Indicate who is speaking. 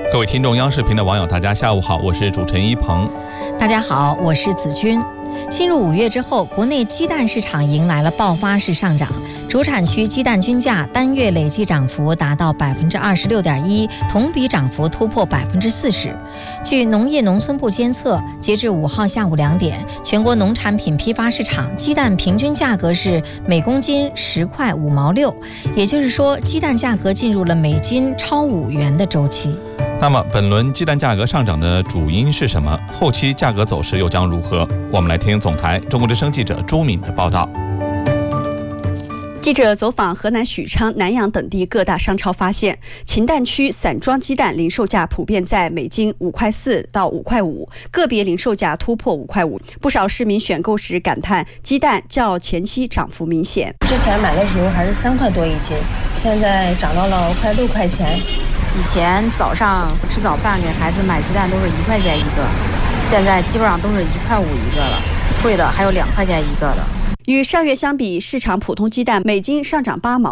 Speaker 1: 各位听众，央视频的网友，大家下午好，我是主持人一鹏。
Speaker 2: 大家好，我是子君。进入5月之后，国内鸡蛋市场迎来了爆发式上涨，主产区鸡蛋均价单月累计涨幅达到26.1%，同比涨幅突破40%。据农业农村部监测，截至5号下午2点，全国农产品批发市场鸡蛋平均价格是每公斤10块5毛6，也就是说，鸡蛋价格进入了每斤超5元的周期。
Speaker 1: 那么本轮鸡蛋价格上涨的主因是什么？后期价格走势又将如何？我们来听总台中国之声记者朱敏的报道。
Speaker 3: 记者走访河南许昌、南阳等地各大商超发现，秦蛋区散装鸡蛋零售价普遍在每斤5块4到5块5，个别零售价突破5块5。不少市民选购时感叹，鸡蛋较前期涨幅明显。
Speaker 4: 之前买的时候还是3块多一斤，现在涨到了快6块钱。
Speaker 5: 以前早上吃早饭给孩子买鸡蛋都是1块钱一个，现在基本上都是1块5一个了，贵的还有2块钱一个的。
Speaker 3: 与上月相比，市场普通鸡蛋每斤上涨8毛。